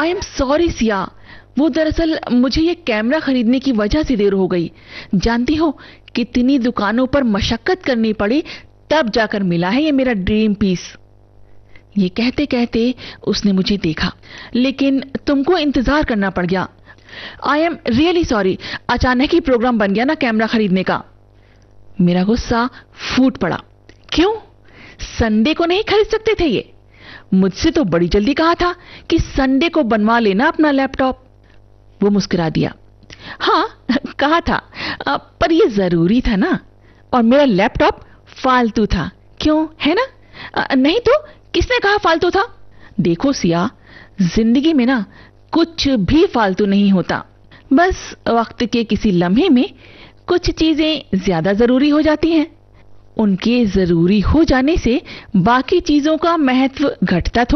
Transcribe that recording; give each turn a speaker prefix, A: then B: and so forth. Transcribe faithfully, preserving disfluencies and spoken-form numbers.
A: I am sorry Siya, वो दरअसल मुझे ये कैमरा खरीदने की वजह से देर हो गई। जानती हो कितनी दुकानों पर मशक्कत करनी पड़ी, तब जाकर मिला है ये मेरा ड्रीम पीस। ये कहते कहते उसने मुझे देखा, लेकिन तुमको इंतजार करना पड़ गया। आई एम रियली सॉरी, अचानक ही प्रोग्राम बन गया ना कैमरा खरीदने का। मेरा गुस्सा फूट पड़ा। क्यों, संडे को नहीं खरीद सकते थे ये? मुझसे तो बड़ी जल्दी कहा था कि संडे को बनवा लेना अपना लैपटॉप। वो मुस्कुरा दिया। हाँ कहा था, पर ये जरूरी था ना, और मेरा लैपटॉप फालतू था। क्यों, है ना? नहीं तो किसने कहा फालतू था? देखो सिया, जिंदगी में ना कुछ भी फालतू नहीं होता। बस वक्त के किसी लम्हे में कुछ चीजें ज्यादा जरूरी हो जाती हैं। उनके जरूरी हो जाने से बाकी चीजों का महत्व घटता थोड़ा